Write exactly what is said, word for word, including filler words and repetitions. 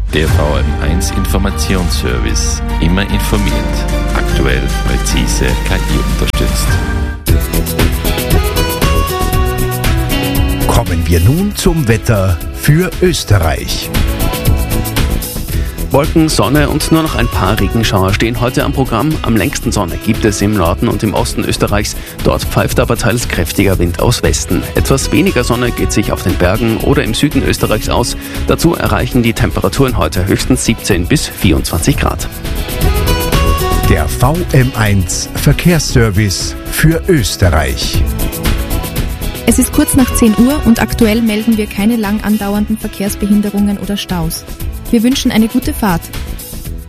Der V M eins Informationsservice. Immer informiert. Aktuell, präzise, K I unterstützt. Kommen wir nun zum Wetter für Österreich. Wolken, Sonne und nur noch ein paar Regenschauer stehen heute am Programm. Am längsten Sonne gibt es im Norden und im Osten Österreichs. Dort pfeift aber teils kräftiger Wind aus Westen. Etwas weniger Sonne geht sich auf den Bergen oder im Süden Österreichs aus. Dazu erreichen die Temperaturen heute höchstens siebzehn bis vierundzwanzig Grad. Der V M eins Verkehrsservice für Österreich. Es ist kurz nach zehn Uhr und aktuell melden wir keine lang andauernden Verkehrsbehinderungen oder Staus. Wir wünschen eine gute Fahrt.